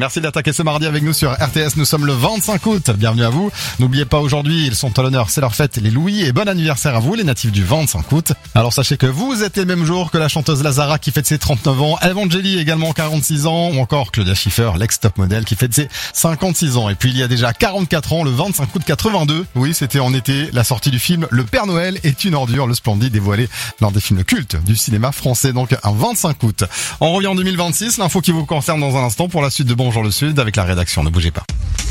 Merci d'attaquer ce mardi avec nous sur RTS. Nous sommes le 25 août. Bienvenue à vous. N'oubliez pas, aujourd'hui, ils sont à l'honneur. C'est leur fête, les Louis. Et bon anniversaire à vous, les natifs du 25 août. Alors sachez que vous êtes les mêmes jours que la chanteuse Lazara qui fête ses 39 ans. Evangélie également 46 ans. Ou encore Claudia Schiffer, l'ex-top modèle qui fête ses 56 ans. Et puis il y a déjà 44 ans, le 25 août 82. Oui, c'était en été, la sortie du film Le Père Noël est une ordure, le Splendide dévoilé l'un des films cultes du cinéma français. Donc un 25 août. On revient en 2026. L'info qui vous concerne dans un instant pour la suite de Bonjour le Sud avec la rédaction. Ne bougez pas.